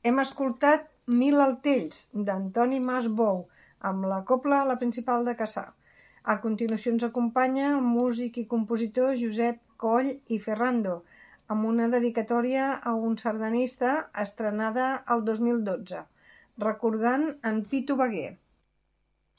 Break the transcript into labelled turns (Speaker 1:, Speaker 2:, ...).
Speaker 1: Hem escoltat Mil altells, d'Antoni Mas Bou, amb la cobla La Principal de Cassà. A continuació ens acompanya el músic i compositor Josep Coll i Ferrando, amb una dedicatòria a un sardanista estrenada el 2012, recordant en Pitu Baguer.